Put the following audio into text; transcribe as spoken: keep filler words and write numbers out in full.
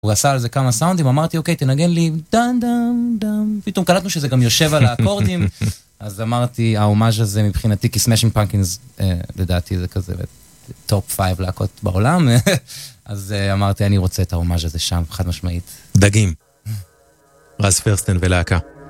הוא עשה על זה כמה סאונדים, אמרתי, אוקיי, תנגן לי דן דם דם, פתאום קלטנו שזה גם יושב על האקורדים, אז אמרתי, ההומאז' הזה מבחינתי, כי סמאשינג פאנקינס, לדעתי זה כזה טופ פייב להקות בעולם, אז אמרתי, אני רוצה את ההומאז' הזה שם, חד משמעית. דגים. רז פרסטן ולהקה.